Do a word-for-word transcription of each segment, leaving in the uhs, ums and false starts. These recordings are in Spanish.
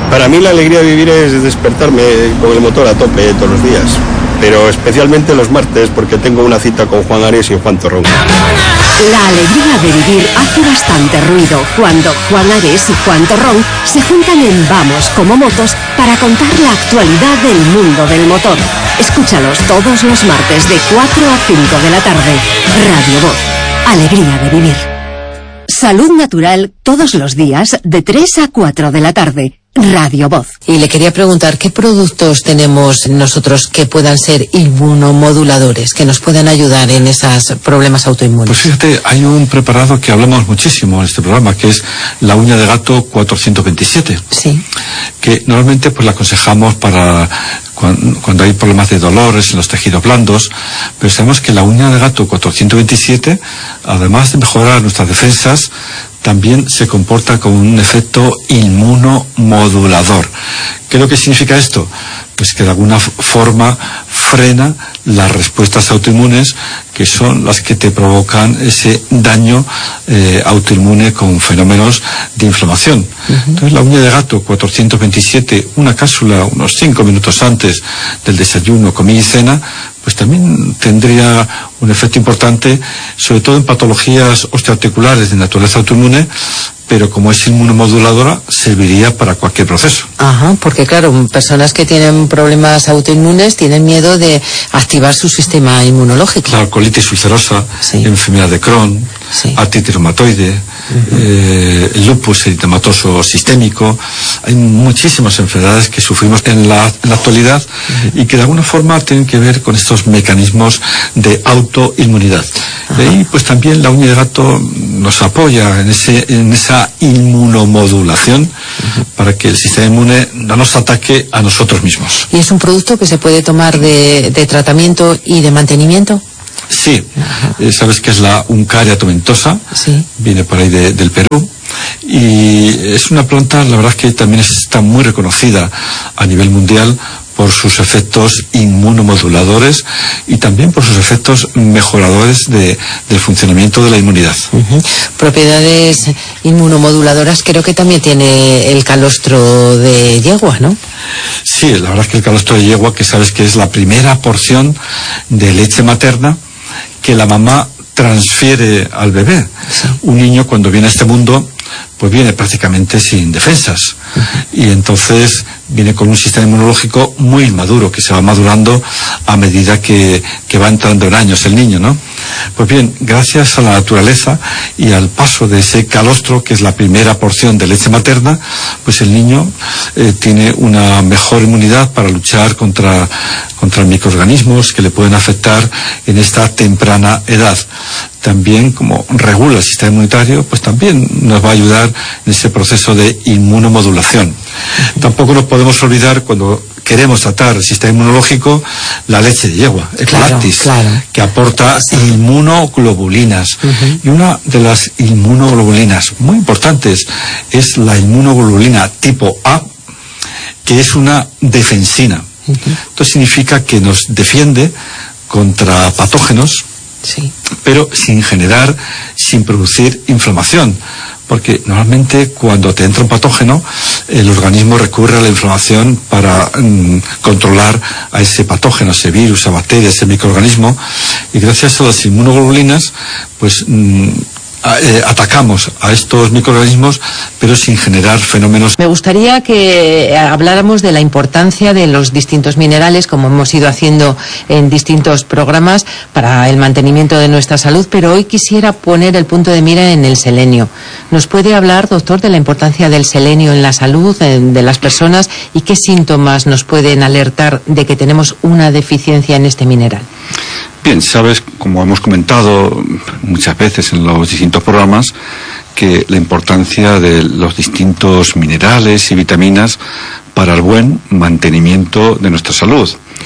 Para mí la alegría de vivir es despertarme con el motor a tope todos los días, pero especialmente los martes porque tengo una cita con Juan Ares y Juan Torrón. La alegría de vivir hace bastante ruido cuando Juan Ares y Juan Torrón se juntan en Vamos como Motos para contar la actualidad del mundo del motor. Escúchalos todos los martes de cuatro a cinco de la tarde. Radio Voz. Alegría de vivir. Salud natural todos los días de tres a cuatro de la tarde. Radio Voz. Y le quería preguntar, ¿qué productos tenemos nosotros que puedan ser inmunomoduladores, que nos puedan ayudar en esos problemas autoinmunes? Pues fíjate, hay un preparado que hablamos muchísimo en este programa, que es la uña de gato cuatrocientos veintisiete. Sí. Que normalmente pues la aconsejamos para cuando, cuando hay problemas de dolores en los tejidos blandos, pero sabemos que la uña de gato cuatrocientos veintisiete, además de mejorar nuestras defensas, también se comporta como un efecto inmunomodulador. ¿Qué es lo que significa esto? Pues que de alguna forma frena las respuestas autoinmunes, que son las que te provocan ese daño eh, autoinmune con fenómenos de inflamación. Uh-huh. Entonces la uña de gato cuatrocientos veintisiete, una cápsula unos cinco minutos antes del desayuno, comida y cena, pues también tendría un efecto importante, sobre todo en patologías osteoarticulares de naturaleza autoinmune, pero como es inmunomoduladora, serviría para cualquier proceso. Ajá, porque claro, personas que tienen problemas autoinmunes tienen miedo de activar su sistema inmunológico. Claro, colitis ulcerosa, sí. Enfermedad de Crohn, sí. Artritis reumatoide, uh-huh. eh, el lupus eritematoso sistémico. Hay muchísimas enfermedades que sufrimos en la, en la actualidad uh-huh. y que de alguna forma tienen que ver con estos mecanismos de autoinmunidad. Uh-huh. Y pues también la uña de gato nos apoya en, ese, en esa inmunomodulación uh-huh. para que el sistema inmune no nos ataque a nosotros mismos. ¿Y es un producto que se puede tomar de, de tratamiento y de mantenimiento? Sí, uh-huh. eh, sabes que es la Uncaria tomentosa, sí. Viene por ahí de, del Perú, y es una planta, la verdad es que también está muy reconocida a nivel mundial por sus efectos inmunomoduladores y también por sus efectos mejoradores de, del funcionamiento de la inmunidad. Uh-huh. Propiedades inmunomoduladoras creo que también tiene el calostro de yegua, ¿no? Sí, la verdad es que el calostro de yegua, que sabes que es la primera porción de leche materna que la mamá transfiere al bebé. Sí. Un niño cuando viene a este mundo pues viene prácticamente sin defensas uh-huh. y entonces viene con un sistema inmunológico muy inmaduro que se va madurando a medida que, que va entrando en años el niño, ¿no? Pues bien, gracias a la naturaleza y al paso de ese calostro, que es la primera porción de leche materna, pues el niño eh, tiene una mejor inmunidad para luchar contra, contra microorganismos que le pueden afectar en esta temprana edad. También, como regula el sistema inmunitario, pues también nos va a ayudar en ese proceso de inmunomodulación. Uh-huh. Tampoco nos podemos olvidar, cuando queremos tratar el sistema inmunológico, la leche de yegua, el claro, lactis, claro. que aporta sí. inmunoglobulinas. Uh-huh. Y una de las inmunoglobulinas muy importantes es la inmunoglobulina tipo A, que es una defensina. Uh-huh. Esto significa que nos defiende contra patógenos, sí. pero sin generar, sin producir inflamación. Porque normalmente cuando te entra un patógeno, el organismo recurre a la inflamación para mm, controlar a ese patógeno, ese virus, esa bacteria, ese microorganismo, y gracias a las inmunoglobulinas, pues mm, a, eh, atacamos a estos microorganismos, pero sin generar fenómenos. Me gustaría que habláramos de la importancia de los distintos minerales, como hemos ido haciendo en distintos programas, para el mantenimiento de nuestra salud, pero hoy quisiera poner el punto de mira en el selenio. ¿Nos puede hablar, doctor, de la importancia del selenio en la salud de las personas y qué síntomas nos pueden alertar de que tenemos una deficiencia en este mineral? Bien, sabes, como hemos comentado muchas veces en los distintos programas, que la importancia de los distintos minerales y vitaminas para el buen mantenimiento de nuestra salud.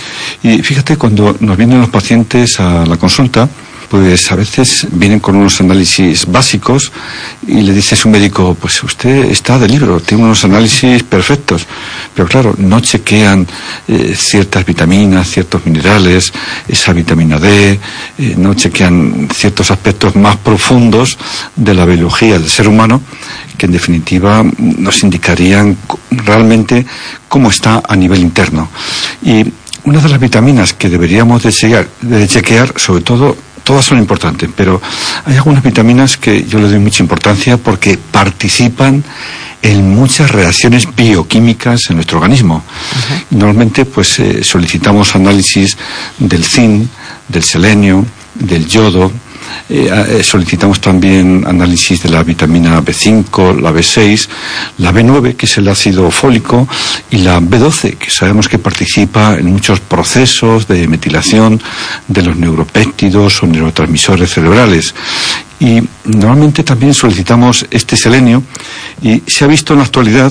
Y fíjate, cuando nos vienen los pacientes a la consulta, pues a veces vienen con unos análisis básicos y le dice a su médico, pues usted está de libro, tiene unos análisis perfectos, pero claro, no chequean eh, ciertas vitaminas, ciertos minerales, esa vitamina D, eh, no chequean ciertos aspectos más profundos de la biología del ser humano, que en definitiva nos indicarían realmente cómo está a nivel interno. Y una de las vitaminas que deberíamos de chequear, de chequear, sobre todo, todas son importantes, pero hay algunas vitaminas que yo le doy mucha importancia porque participan en muchas reacciones bioquímicas en nuestro organismo. Uh-huh. Normalmente, pues, eh, solicitamos análisis del zinc, del selenio, del yodo. Eh, eh, solicitamos también análisis de la vitamina B cinco, la B seis, la B nueve, que es el ácido fólico, y la B doce, que sabemos que participa en muchos procesos de metilación de los neuropéptidos o neurotransmisores cerebrales. Y normalmente también solicitamos este selenio, y se ha visto en la actualidad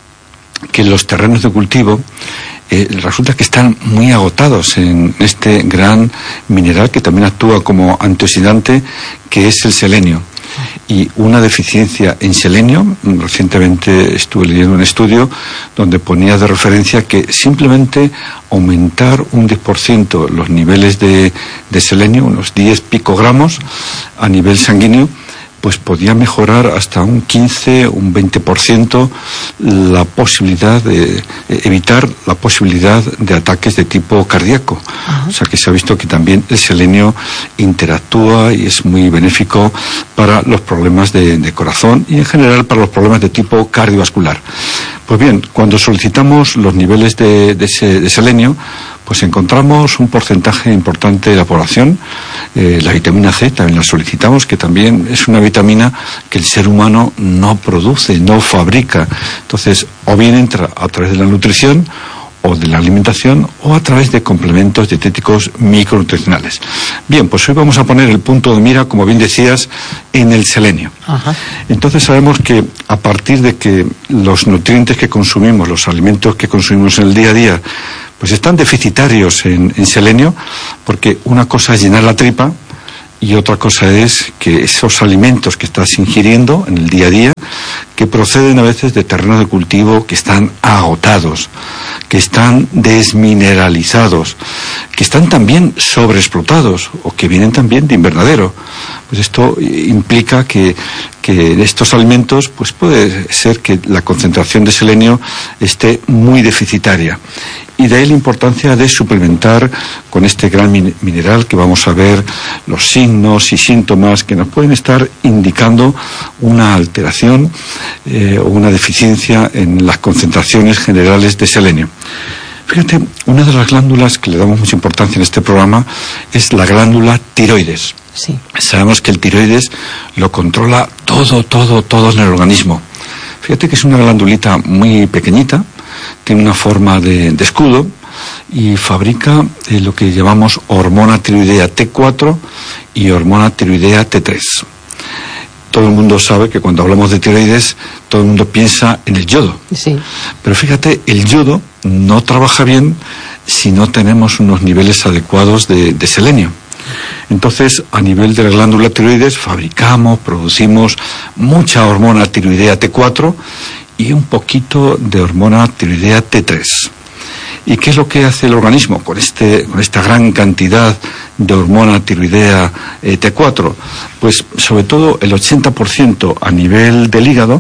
que los terrenos de cultivo Eh, resulta que están muy agotados en este gran mineral que también actúa como antioxidante, que es el selenio. Y una deficiencia en selenio, recientemente estuve leyendo un estudio donde ponía de referencia que simplemente aumentar un diez por ciento los niveles de, de selenio, unos diez picogramos a nivel sanguíneo, pues podía mejorar hasta un quince, un veinte por ciento la posibilidad de eh, evitar la posibilidad de ataques de tipo cardíaco. Uh-huh. O sea que se ha visto que también el selenio interactúa y es muy benéfico para los problemas de, de corazón y en general para los problemas de tipo cardiovascular. Pues bien, cuando solicitamos los niveles de, de, ese, de selenio, pues encontramos un porcentaje importante de la población. Eh, la vitamina C también la solicitamos, que también es una vitamina que el ser humano no produce, no fabrica. Entonces, o bien entra a través de la nutrición, o de la alimentación, o a través de complementos dietéticos micronutricionales. Bien, pues hoy vamos a poner el punto de mira, como bien decías, en el selenio. Ajá. Entonces sabemos que a partir de que los nutrientes que consumimos, los alimentos que consumimos en el día a día, pues están deficitarios en, en selenio, porque una cosa es llenar la tripa y otra cosa es que esos alimentos que estás ingiriendo en el día a día, que proceden a veces de terrenos de cultivo que están agotados, que están desmineralizados, que están también sobreexplotados o que vienen también de invernadero. Pues esto implica que, que en estos alimentos pues puede ser que la concentración de selenio esté muy deficitaria. Y de ahí la importancia de suplementar con este gran min- mineral que vamos a ver los signos y síntomas que nos pueden estar indicando una alteración eh, o una deficiencia en las concentraciones generales de selenio. Fíjate, una de las glándulas que le damos mucha importancia en este programa es la glándula tiroides. Sí. Sabemos que el tiroides lo controla todo, todo, todo en el organismo. Fíjate que es una glandulita muy pequeñita, tiene una forma de, de escudo y fabrica eh, lo que llamamos hormona tiroidea T cuatro y hormona tiroidea T tres. Todo el mundo sabe que cuando hablamos de tiroides, todo el mundo piensa en el yodo. Sí. Pero fíjate, el yodo no trabaja bien si no tenemos unos niveles adecuados de, de selenio. Entonces, a nivel de la glándula tiroides, fabricamos, producimos mucha hormona tiroidea T cuatro y un poquito de hormona tiroidea T tres. ¿Y qué es lo que hace el organismo con este con esta gran cantidad de hormona tiroidea eh, T cuatro? Pues sobre todo el ochenta por ciento a nivel del hígado,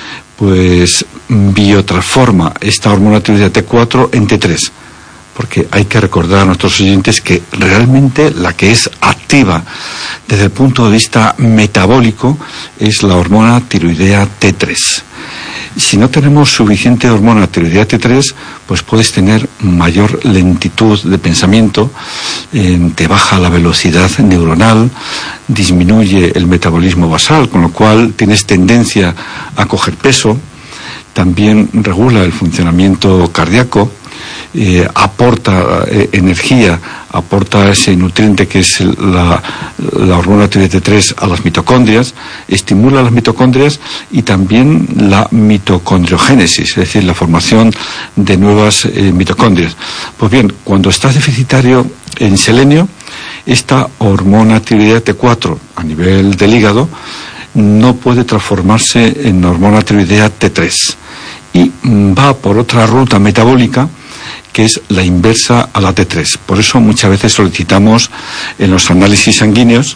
pues biotransforma esta hormona tiroidea T cuatro en T tres. Porque hay que recordar a nuestros oyentes que realmente la que es activa desde el punto de vista metabólico es la hormona tiroidea T tres. Si no tenemos suficiente hormona tiroidea T tres, pues puedes tener mayor lentitud de pensamiento, eh, te baja la velocidad neuronal, disminuye el metabolismo basal, con lo cual tienes tendencia a coger peso, también regula el funcionamiento cardíaco, eh, aporta eh, energía, aporta ese nutriente que es el, la, la hormona tiroidea T tres a las mitocondrias, estimula las mitocondrias y también la mitocondriogénesis, es decir, la formación de nuevas eh, mitocondrias. Pues bien, cuando estás deficitario en selenio, esta hormona tiroidea T cuatro a nivel del hígado no puede transformarse en hormona tiroidea T tres y va por otra ruta metabólica que es la inversa a la T tres. Por eso muchas veces solicitamos en los análisis sanguíneos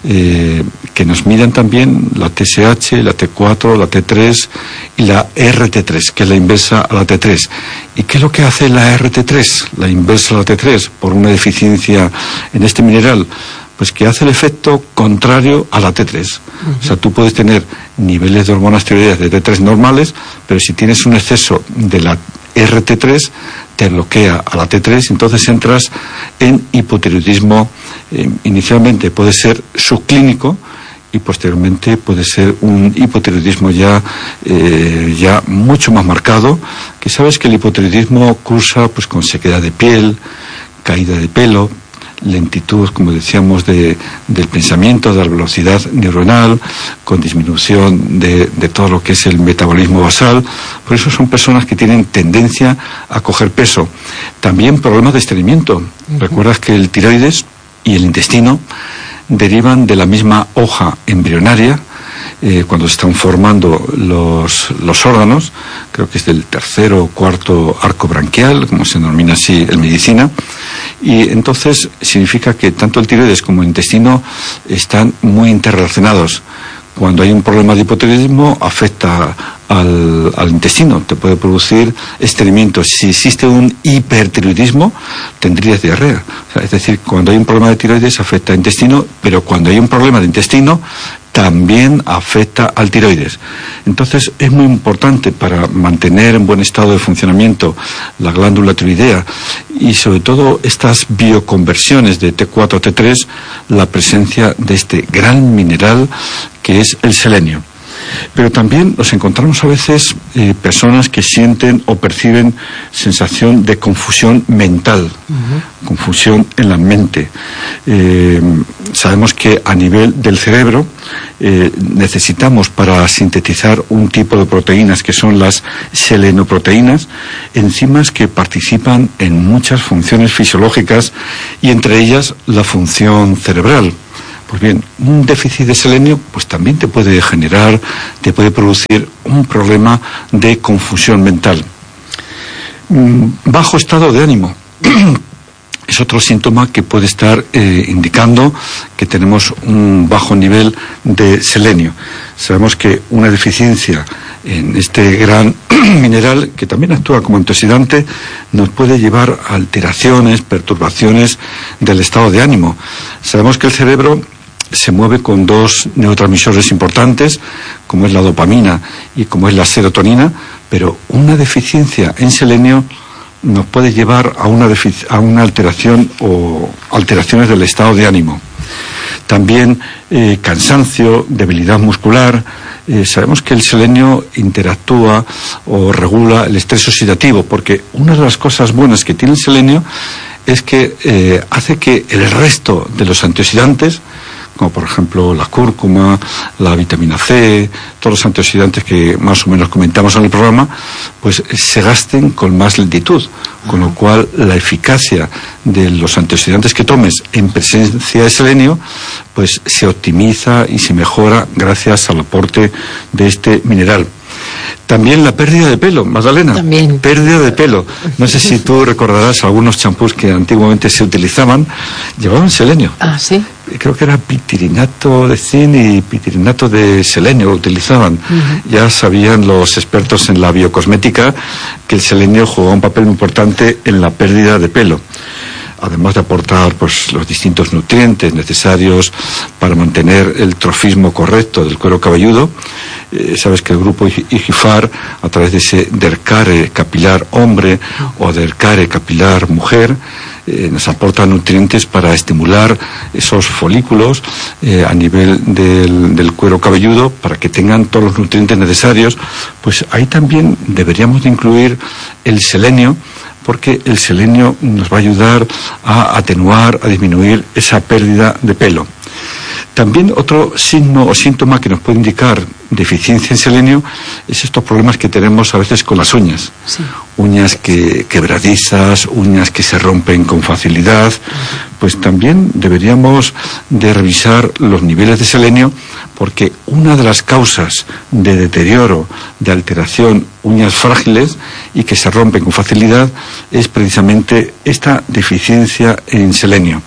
eh, que nos midan también la T S H, la T cuatro, la T tres y la R T tres, que es la inversa a la T tres. ¿Y qué es lo que hace la R T tres, la inversa a la T tres, por una deficiencia en este mineral? Pues que hace el efecto contrario a la T tres. Uh-huh. O sea, tú puedes tener niveles de hormonas tiroideas de T tres normales, pero si tienes un exceso de la R T tres, te bloquea a la T tres, entonces entras en hipotiroidismo. Eh, inicialmente puede ser subclínico y posteriormente puede ser un hipotiroidismo ya, eh, ya mucho más marcado, que sabes que el hipotiroidismo cursa pues con sequedad de piel, caída de pelo, lentitud, como decíamos, de, del pensamiento, de la velocidad neuronal, con disminución de, de todo lo que es el metabolismo basal. Por eso son personas que tienen tendencia a coger peso. También problemas de estreñimiento. Uh-huh. Recuerdas que el tiroides y el intestino derivan de la misma hoja embrionaria. Eh, cuando se están formando los, los órganos, creo que es del tercero o cuarto arco branquial, como se denomina así en medicina, y entonces significa que tanto el tiroides como el intestino están muy interrelacionados. Cuando hay un problema de hipotiroidismo, afecta al, al intestino, te puede producir estreñimiento. Si existe un hipertiroidismo, tendrías diarrea. O sea, es decir, cuando hay un problema de tiroides, afecta al intestino, pero cuando hay un problema de intestino, también afecta al tiroides. Entonces es muy importante para mantener en buen estado de funcionamiento la glándula tiroidea y sobre todo estas bioconversiones de T cuatro a T tres, la presencia de este gran mineral que es el selenio. Pero también nos encontramos a veces eh, personas que sienten o perciben sensación de confusión mental, uh-huh. confusión en la mente. Eh, sabemos que a nivel del cerebro eh, necesitamos para sintetizar un tipo de proteínas que son las selenoproteínas, enzimas que participan en muchas funciones fisiológicas y entre ellas la función cerebral. Pues bien, un déficit de selenio pues también te puede generar, te puede producir un problema de confusión mental. Bajo estado de ánimo es otro síntoma que puede estar eh, indicando que tenemos un bajo nivel de selenio. Sabemos que una deficiencia en este gran mineral, que también actúa como antioxidante, nos puede llevar a alteraciones, perturbaciones del estado de ánimo. Sabemos que el cerebro se mueve con dos neurotransmisores importantes, como es la dopamina y como es la serotonina, pero una deficiencia en selenio nos puede llevar a una, defic- a una alteración o alteraciones del estado de ánimo. También eh, cansancio, debilidad muscular. Eh, sabemos que el selenio interactúa o regula el estrés oxidativo, porque una de las cosas buenas que tiene el selenio es que eh, hace que el resto de los antioxidantes, como por ejemplo la cúrcuma, la vitamina C, todos los antioxidantes que más o menos comentamos en el programa, pues se gasten con más lentitud, con lo cual la eficacia de los antioxidantes que tomes en presencia de selenio, pues se optimiza y se mejora gracias al aporte de este mineral. También la pérdida de pelo, Magdalena. También. Pérdida de pelo. No sé si tú recordarás algunos champús que antiguamente se utilizaban, llevaban selenio. Ah, sí. Creo que era pitirinato de zinc y pitirinato de selenio, lo utilizaban. Uh-huh. Ya sabían los expertos en la biocosmética que el selenio jugaba un papel muy importante en la pérdida de pelo, además de aportar pues los distintos nutrientes necesarios para mantener el trofismo correcto del cuero cabelludo. Eh, sabes que el grupo IGIFAR, a través de ese dercare capilar hombre o dercare capilar mujer, eh, nos aporta nutrientes para estimular esos folículos eh, a nivel del, del cuero cabelludo para que tengan todos los nutrientes necesarios. Pues ahí también deberíamos de incluir el selenio, porque el selenio nos va a ayudar a atenuar, a disminuir esa pérdida de pelo. También otro signo o síntoma que nos puede indicar deficiencia en selenio es estos problemas que tenemos a veces con las uñas. Sí. Uñas que quebradizas, uñas que se rompen con facilidad. Pues también deberíamos de revisar los niveles de selenio, porque una de las causas de deterioro, de alteración, uñas frágiles y que se rompen con facilidad, es precisamente esta deficiencia en selenio.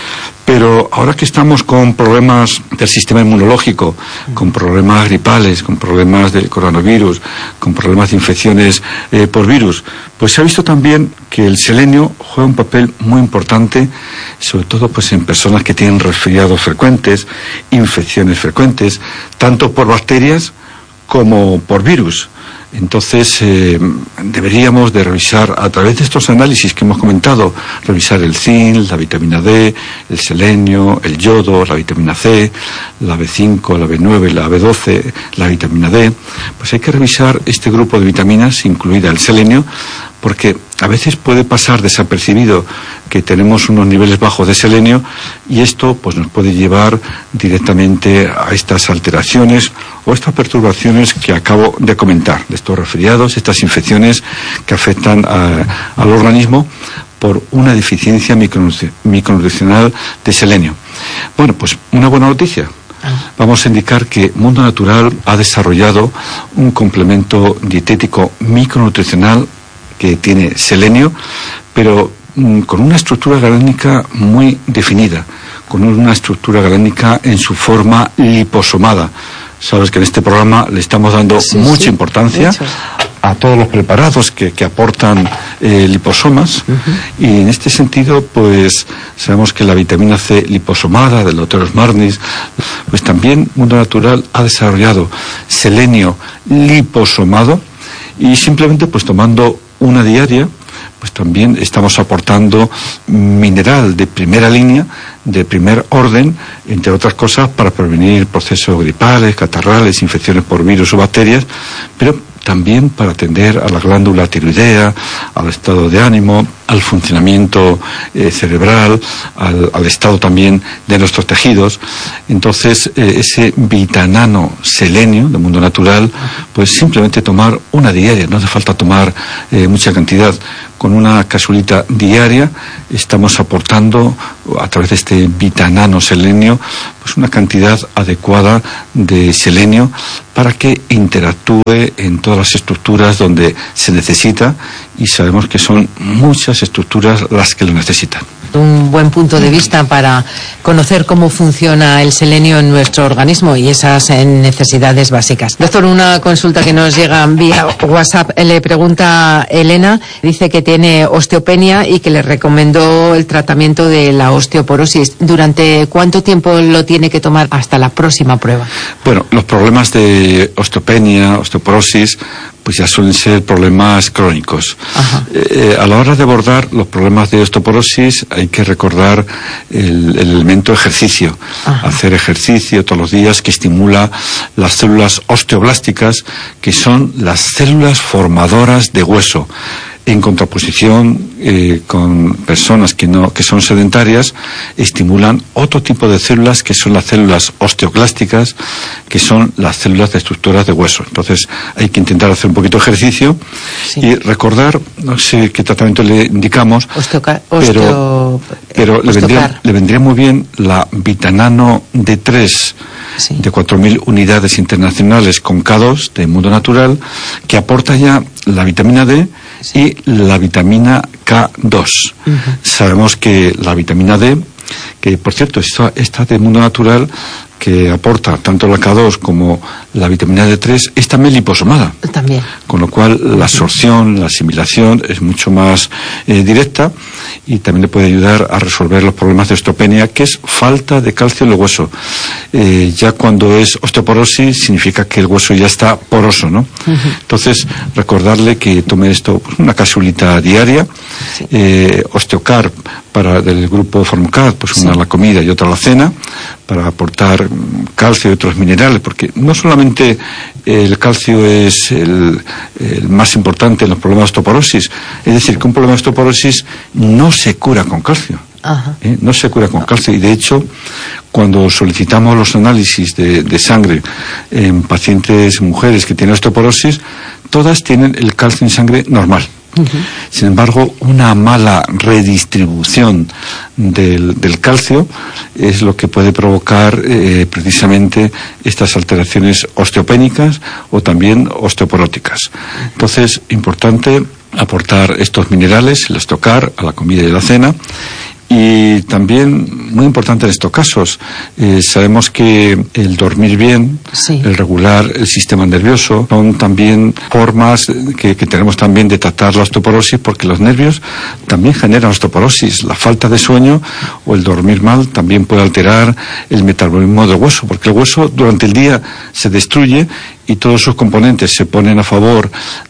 Pero ahora que estamos con problemas del sistema inmunológico, con problemas gripales, con problemas del coronavirus, con problemas de infecciones eh, por virus, pues se ha visto también que el selenio juega un papel muy importante, sobre todo pues en personas que tienen resfriados frecuentes, infecciones frecuentes, tanto por bacterias como por virus. Entonces, eh, deberíamos de revisar, a través de estos análisis que hemos comentado, revisar el zinc, la vitamina D, el selenio, el yodo, la vitamina C, la B cinco, la B nueve, la B doce, la vitamina D. Pues hay que revisar este grupo de vitaminas, incluida el selenio, porque a veces puede pasar desapercibido que tenemos unos niveles bajos de selenio y esto pues nos puede llevar directamente a estas alteraciones o estas perturbaciones que acabo de comentar, de estos resfriados, estas infecciones que afectan a, al organismo por una deficiencia micronutricional de selenio. Bueno, pues una buena noticia. Vamos a indicar que Mundo Natural ha desarrollado un complemento dietético micronutricional que tiene selenio, pero mm, con una estructura galénica muy definida, con una estructura galénica en su forma liposomada. Sabes que en este programa le estamos dando sí, mucha sí, importancia a todos los preparados que, que aportan eh, liposomas, uh-huh. Y en este sentido, pues sabemos que la vitamina C liposomada del doctor Marnis, pues también Mundo Natural ha desarrollado selenio liposomado y simplemente pues tomando una diaria, pues también estamos aportando mineral de primera línea, de primer orden, entre otras cosas, para prevenir procesos gripales, catarrales, infecciones por virus o bacterias, pero también para atender a la glándula tiroidea, al estado de ánimo, al funcionamiento eh, cerebral, al, al estado también de nuestros tejidos. Entonces, eh, ese vitanano selenio de Mundo Natural, pues simplemente tomar una diaria, no hace falta tomar eh, mucha cantidad. Con una capsulita diaria estamos aportando a través de este vitanano selenio pues una cantidad adecuada de selenio para que interactúe en todas las estructuras donde se necesita, y sabemos que son muchas estructuras las que lo necesitan. Un buen punto de vista para conocer cómo funciona el selenio en nuestro organismo y esas necesidades básicas. Doctor, una consulta que nos llega vía WhatsApp, le pregunta Elena, dice que tiene osteopenia y que le recomendó el tratamiento de la osteoporosis. ¿Durante cuánto tiempo lo tiene que tomar hasta la próxima prueba? Bueno, los problemas de osteopenia, osteoporosis, pues ya suelen ser problemas crónicos. Eh, a la hora de abordar los problemas de osteoporosis hay que recordar el, el elemento ejercicio. Ajá. Hacer ejercicio todos los días que estimula las células osteoblásticas, que son las células formadoras de hueso. En contraposición eh, con personas que no que son sedentarias, estimulan otro tipo de células que son las células osteoclásticas, que son las células destructoras de hueso. Entonces hay que intentar hacer un poquito de ejercicio, sí. Y recordar, no sé qué tratamiento le indicamos, Osteoca- pero, osteo... pero le, vendría, le vendría muy bien la Vitanano D tres, sí. De cuatro mil unidades internacionales con K dos de Mundo Natural, que aporta ya la vitamina D, sí. Y la vitamina K dos. Uh-huh. Sabemos que la vitamina D, que por cierto, esta, esta de Mundo Natural, que aporta tanto la K dos como la vitamina D tres, es también liposomada. También. Con lo cual la absorción, la asimilación es mucho más eh, directa, y también le puede ayudar a resolver los problemas de osteopenia, que es falta de calcio en el hueso. Eh, ya cuando es osteoporosis significa que el hueso ya está poroso, ¿no? Uh-huh. Entonces, recordarle que tome esto, pues, una capsulita diaria, sí. eh, Osteocarb para del grupo Formocat, pues una sí. a la comida y otra a la cena, para aportar calcio y otros minerales, porque no solamente el calcio es el, el más importante en los problemas de osteoporosis, es decir, que un problema de osteoporosis no se cura con calcio. ¿eh? No se cura con calcio. Y de hecho, cuando solicitamos los análisis de, de sangre en pacientes mujeres que tienen osteoporosis, todas tienen el calcio en sangre normal. Uh-huh. Sin embargo, una mala redistribución del, del calcio es lo que puede provocar eh, precisamente estas alteraciones osteopénicas o también osteoporóticas. Entonces, importante aportar estos minerales, el estocar a la comida y a la cena. Y también, muy importante en estos casos, eh, sabemos que el dormir bien, sí. el regular el sistema nervioso, son también formas que, que tenemos también de tratar la osteoporosis, porque los nervios también generan osteoporosis. La falta de sueño o el dormir mal también puede alterar el metabolismo del hueso, porque el hueso durante el día se destruye y todos sus componentes se ponen a favor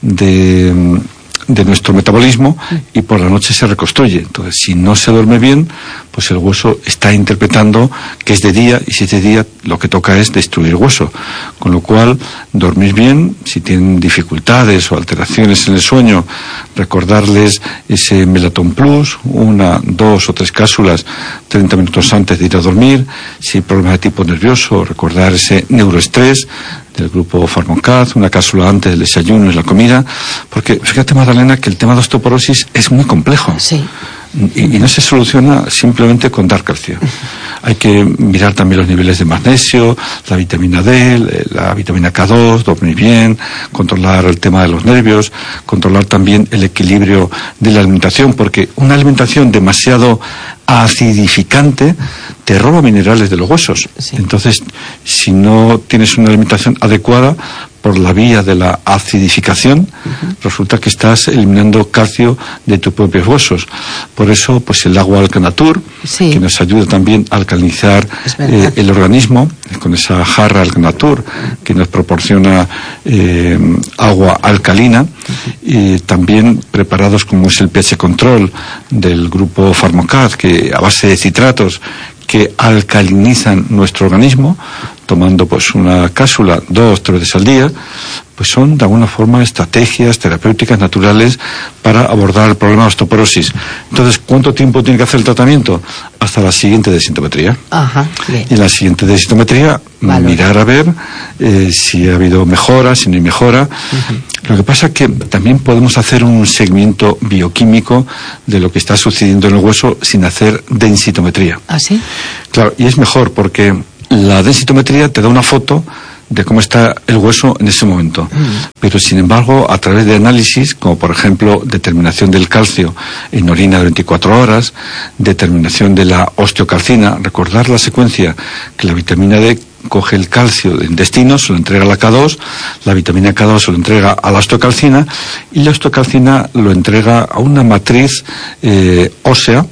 de... de nuestro metabolismo y por la noche se reconstruye. Entonces, si no se duerme bien, pues el hueso está interpretando que es de día, y si es de día, lo que toca es destruir el hueso. Con lo cual, dormir bien, si tienen dificultades o alteraciones en el sueño, recordarles ese Melaton Plus, una, dos o tres cápsulas treinta minutos antes de ir a dormir. Si hay problemas de tipo nervioso, recordar ese neuroestrés del grupo Pharmacad, una cápsula antes del desayuno y la comida, porque fíjate, Magdalena, que el tema de osteoporosis es muy complejo. Sí. Y, y no se soluciona simplemente con dar calcio. Hay que mirar también los niveles de magnesio, la vitamina D, la vitamina K dos, dormir bien, controlar el tema de los nervios, controlar también el equilibrio de la alimentación, porque una alimentación demasiado acidificante te roba minerales de los huesos. Sí. Entonces, si no tienes una alimentación adecuada por la vía de la acidificación, uh-huh. resulta que estás eliminando calcio de tus propios huesos. Por eso, pues el agua Alcanatur, sí. que nos ayuda también a alcalinizar eh, el organismo, con esa jarra Alcanatur, que nos proporciona eh, agua alcalina, uh-huh. y también preparados como es el pH Control del grupo Pharmacad, que a base de citratos que alcalinizan nuestro organismo, tomando pues una cápsula dos, tres veces al día, pues son de alguna forma estrategias terapéuticas naturales para abordar el problema de osteoporosis. Entonces, ¿cuánto tiempo tiene que hacer el tratamiento? Hasta la siguiente densitometría. Ajá, bien. Y en la siguiente densitometría, Valor. mirar a ver eh, si ha habido mejora, si no hay mejora. Uh-huh. Lo que pasa es que también podemos hacer un seguimiento bioquímico de lo que está sucediendo en el hueso sin hacer densitometría. ¿Ah, sí? Claro, y es mejor porque la densitometría te da una foto de cómo está el hueso en ese momento. Mm. Pero, sin embargo, a través de análisis, como por ejemplo determinación del calcio en orina de veinticuatro horas, determinación de la osteocalcina, recordar la secuencia, que la vitamina D coge el calcio del intestino, se lo entrega a la K dos, la vitamina K dos se lo entrega a la osteocalcina, y la osteocalcina lo entrega a una matriz eh, ósea,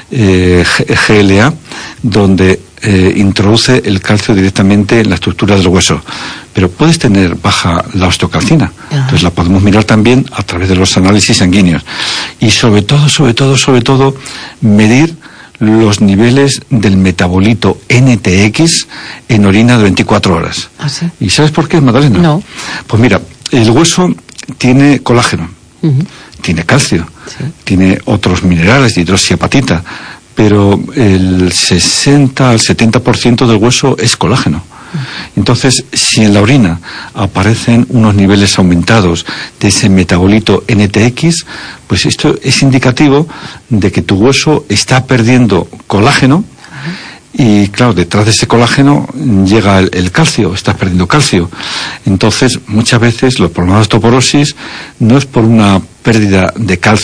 eh, G L A, donde Eh, introduce el calcio directamente en la estructura del hueso. Pero puedes tener baja la osteocalcina. Ajá. Entonces la podemos mirar también a través de los análisis sanguíneos. Y sobre todo, sobre todo, sobre todo, medir los niveles del metabolito N T X en orina de veinticuatro horas. ¿Ah, sí? ¿Y sabes por qué, Magdalena? No. Pues mira, el hueso tiene colágeno, uh-huh. tiene calcio, sí. tiene otros minerales, hidroxiapatita, pero el sesenta al setenta por ciento del hueso es colágeno. Entonces, si en la orina aparecen unos niveles aumentados de ese metabolito N T X, pues esto es indicativo de que tu hueso está perdiendo colágeno. Y claro, detrás de ese colágeno llega el, el calcio, estás perdiendo calcio. Entonces, muchas veces los problemas de osteoporosis no es por una pérdida de calcio